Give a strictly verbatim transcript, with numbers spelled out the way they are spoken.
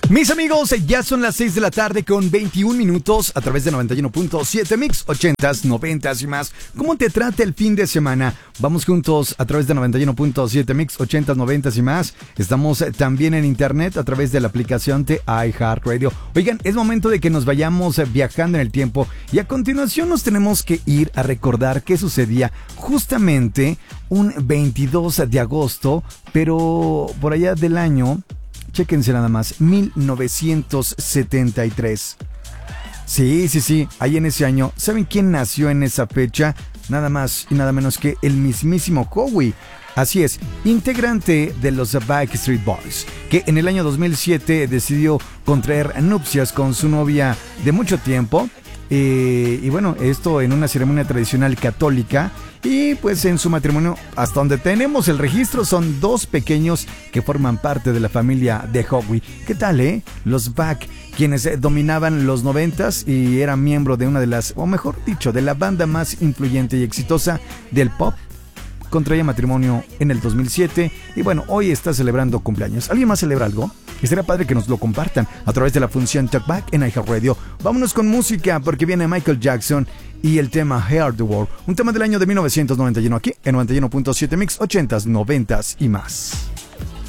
Mis amigos, ya son las seis de la tarde con veintiún minutos a través de noventa y uno punto siete Mix, ochentas, noventas y más. ¿Cómo te trata el fin de semana? Vamos juntos a través de noventa y uno punto siete Mix, ochentas, noventas y más. Estamos también en internet a través de la aplicación de iHeartRadio. Oigan, es momento de que nos vayamos viajando en el tiempo y a continuación nos tenemos que ir a recordar qué sucedía justamente un veintidós de agosto, pero por allá del año... Chéquense nada más, mil novecientos setenta y tres. Sí, sí, sí, ahí en ese año. ¿Saben quién nació en esa fecha? Nada más y nada menos que el mismísimo Howie. Así es, integrante de los Backstreet Boys, que en el año dos mil siete decidió contraer nupcias con su novia de mucho tiempo. Eh, y bueno, esto en una ceremonia tradicional católica. Y pues en su matrimonio, hasta donde tenemos el registro, son dos pequeños que forman parte de la familia de Howie. ¿Qué tal, eh? Los Back, quienes eh, dominaban los noventas y eran miembro de una de las, o mejor dicho, de la banda más influyente y exitosa del pop, contraía matrimonio en el dos mil siete y bueno, hoy está celebrando cumpleaños. ¿Alguien más celebra algo? Y sería padre que nos lo compartan a través de la función Talkback en iHeartRadio. Vámonos con música porque viene Michael Jackson y el tema Heart the World, un tema del año de mil novecientos noventa y uno aquí en noventa y uno punto siete Mix, ochentas, noventas y más.